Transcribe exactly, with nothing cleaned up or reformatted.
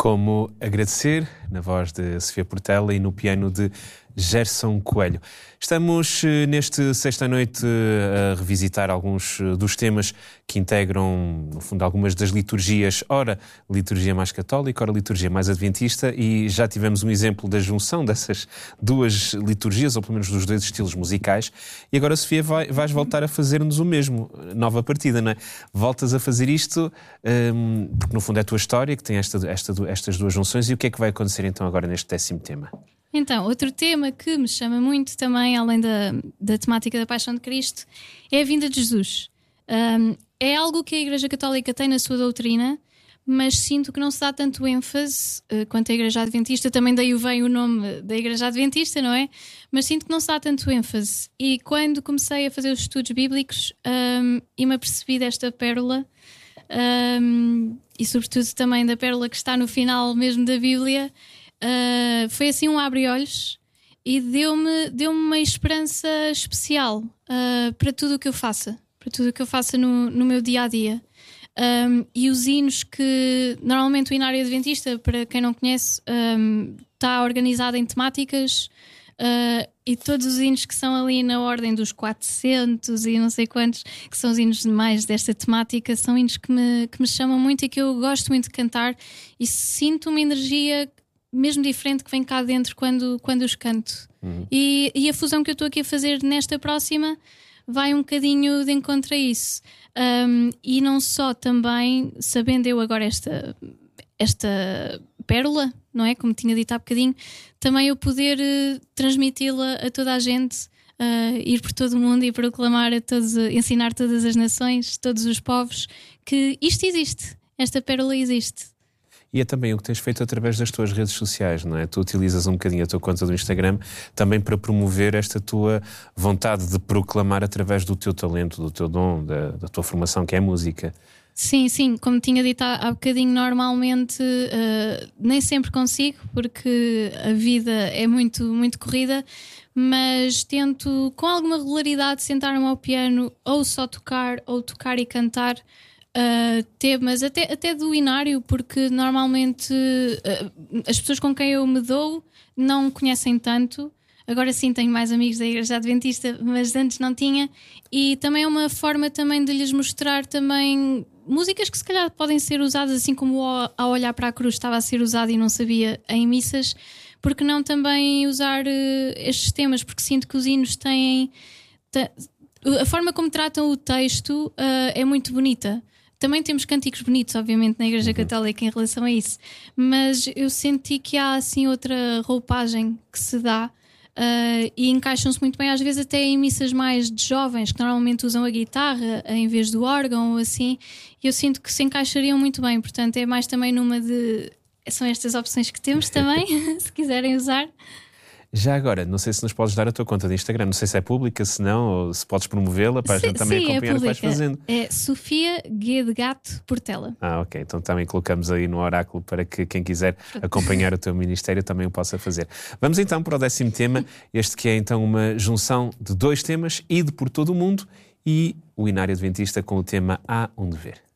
Como Agradecer, na voz de Sofia Portela e no piano de Gerson Coelho. Estamos neste sexta-noite a revisitar alguns dos temas que integram, no fundo, algumas das liturgias, ora liturgia mais católica, ora liturgia mais adventista, e já tivemos um exemplo da junção dessas duas liturgias, ou pelo menos dos dois estilos musicais, e agora, Sofia, vai, vais voltar a fazer-nos o mesmo, nova partida, não é? Voltas a fazer isto, um, porque no fundo é a tua história que tem esta, esta, estas duas junções, e o que é que vai acontecer então agora neste décimo tema? Então, outro tema que me chama muito também, além da, da temática da Paixão de Cristo, é a vinda de Jesus. Um, é algo que a Igreja Católica tem na sua doutrina, mas sinto que não se dá tanto ênfase uh, quanto a Igreja Adventista. Também daí vem o nome da Igreja Adventista, não é? Mas sinto que não se dá tanto ênfase. E quando comecei a fazer os estudos bíblicos um, e me apercebi desta pérola, um, e sobretudo também da pérola que está no final mesmo da Bíblia, Uh, foi assim um abre-olhos e deu-me, deu-me uma esperança especial uh, para tudo o que eu faça, para tudo o que eu faça no, no meu dia-a-dia. Um, e os hinos que, normalmente o Inário Adventista, para quem não conhece, um, está organizado em temáticas, uh, e todos os hinos que são ali na ordem dos quatrocentos e não sei quantos, que são os hinos mais desta temática, são hinos que me, que me chamam muito e que eu gosto muito de cantar, e sinto uma energia mesmo diferente que vem cá dentro quando, quando os canto. Uhum. E, e a fusão que eu estou aqui a fazer nesta próxima vai um bocadinho de encontro a isso. Um, e não só também, sabendo eu agora esta, esta pérola, não é? Como tinha dito há bocadinho, também eu poder uh, transmiti-la a toda a gente, uh, ir por todo o mundo e proclamar a todos, uh, ensinar todas as nações, todos os povos, que isto existe, esta pérola existe. E é também o que tens feito através das tuas redes sociais, não é? Tu utilizas um bocadinho a tua conta do Instagram também para promover esta tua vontade de proclamar através do teu talento, do teu dom, da, da tua formação, que é a música. Sim, sim, como tinha dito há, há bocadinho, normalmente uh, nem sempre consigo, porque a vida é muito, muito corrida, mas tento com alguma regularidade sentar-me ao piano, ou só tocar, ou tocar e cantar Uh, temas até, até do Inário, porque normalmente uh, as pessoas com quem eu me dou não conhecem tanto. Agora sim tenho mais amigos da Igreja Adventista, mas antes não tinha, e também é uma forma também de lhes mostrar também músicas que se calhar podem ser usadas, assim como ao olhar para a cruz estava a ser usado e não sabia em missas, porque não também usar uh, estes temas, porque sinto que os hinos têm t- a forma como tratam o texto uh, é muito bonita. Também temos cânticos bonitos, obviamente, na Igreja Católica em relação a isso, mas eu senti que há assim outra roupagem que se dá, uh, e encaixam-se muito bem, às vezes até em missas mais de jovens, que normalmente usam a guitarra em vez do órgão ou assim, e eu sinto que se encaixariam muito bem. Portanto, é mais também numa de... São estas opções que temos também, se quiserem usar. Já agora, não sei se nos podes dar a tua conta de Instagram, não sei se é pública, se não, ou se podes promovê-la para sim, a gente também sim, acompanhar é o que vais fazendo. É Sofia G de Gato Portela. Ah, ok. Então também colocamos aí no oráculo para que quem quiser acompanhar o teu ministério também o possa fazer. Vamos então para o décimo tema, este que é então uma junção de dois temas, Ide por todo o mundo, e o Inário Adventista com o tema Há um Dever.